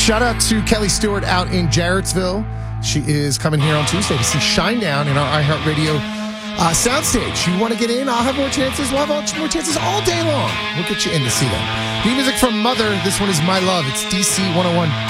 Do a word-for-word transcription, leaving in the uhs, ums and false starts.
Shout out to Kelly Stewart out in Jarrettsville. She is coming here on Tuesday to see Shinedown in our iHeartRadio uh, soundstage. You want to get in? I'll have more chances. We'll have all, more chances all day long. We'll get you in to see them. The music from Mother. This one is My Love. It's D C one oh one.